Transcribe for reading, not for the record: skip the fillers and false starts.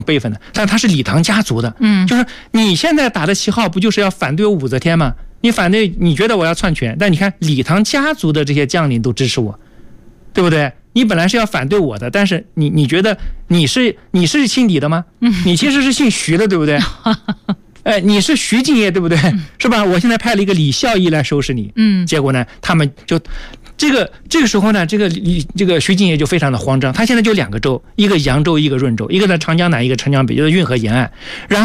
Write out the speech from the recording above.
辈分的，但他是李唐家族的，就是你现在打的旗号不就是要反对武则天吗？你反对，你觉得我要篡权，但你看李唐家族的这些将领都支持我，对不对？你本来是要反对我的，但是你觉得你是姓李的吗？你其实是姓徐的，对不对？你是徐敬业，对不对？是吧？我现在派了一个李孝义来收拾你，结果呢，他们就这个时候呢，这个徐敬业就非常的慌张，他现在就2个州，一个扬州，一个润州，一个在长江南，一个长江北，就是运河沿岸，然后